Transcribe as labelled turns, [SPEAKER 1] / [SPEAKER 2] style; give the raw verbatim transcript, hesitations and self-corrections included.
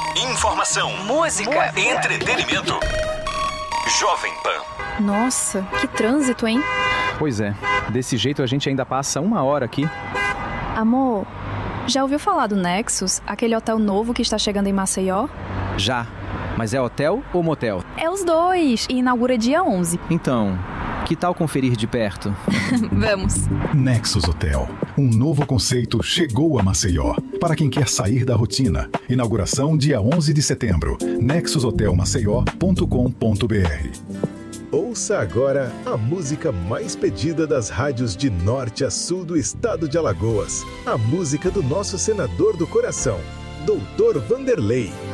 [SPEAKER 1] Informação, música, música. Entretenimento. Jovem Pan.
[SPEAKER 2] Nossa, que trânsito, hein?
[SPEAKER 3] Pois é, desse jeito a gente ainda passa uma hora aqui.
[SPEAKER 2] Amor, já ouviu falar do Nexus, aquele hotel novo que está chegando em Maceió?
[SPEAKER 3] Já, mas é hotel ou motel?
[SPEAKER 2] É os dois, e inaugura dia onze.
[SPEAKER 3] Então, que tal conferir de perto?
[SPEAKER 2] Vamos.
[SPEAKER 4] Nexus Hotel, um novo conceito chegou a Maceió. Para quem quer sair da rotina. Inauguração dia onze de setembro. nexus hotel maceió ponto com ponto b r.
[SPEAKER 5] Ouça agora a música mais pedida das rádios de norte a sul do estado de Alagoas. A música do nosso senador do coração, doutor Vanderlei.